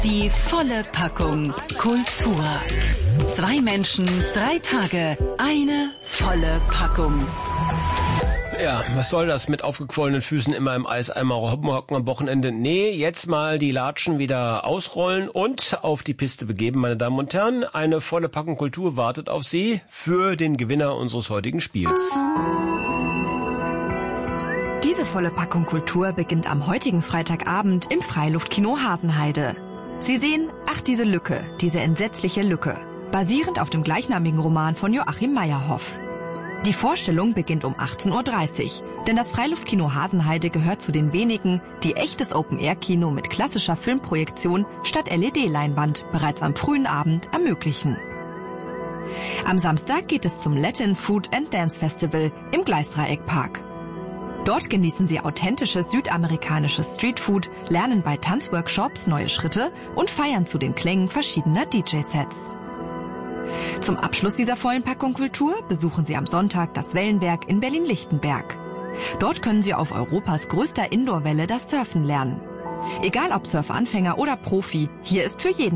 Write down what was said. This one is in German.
Die volle Packung Kultur. 2 Menschen, 3 Tage, eine volle Packung. Ja, was soll das mit aufgequollenen Füßen immer im Eiseimer hocken am Wochenende? Nee, jetzt mal die Latschen wieder ausrollen und auf die Piste begeben, meine Damen und Herren. Eine volle Packung Kultur wartet auf Sie für den Gewinner unseres heutigen Spiels. Diese volle Packung Kultur beginnt am heutigen Freitagabend im Freiluftkino Hasenheide. Sie sehen, ach diese Lücke, diese entsetzliche Lücke, basierend auf dem gleichnamigen Roman von Joachim Meyerhoff. Die Vorstellung beginnt um 18:30 Uhr, denn das Freiluftkino Hasenheide gehört zu den wenigen, die echtes Open-Air-Kino mit klassischer Filmprojektion statt LED-Leinwand bereits am frühen Abend ermöglichen. Am Samstag geht es zum Latin Food and Dance Festival im Gleisdreieckpark. Dort genießen Sie authentisches südamerikanisches Streetfood, lernen bei Tanzworkshops neue Schritte und feiern zu den Klängen verschiedener DJ-Sets. Zum Abschluss dieser vollen Packung Kultur besuchen Sie am Sonntag das Wellenwerk in Berlin-Lichtenberg. Dort können Sie auf Europas größter Indoor-Welle das Surfen lernen. Egal ob Surfanfänger oder Profi, hier ist für jeden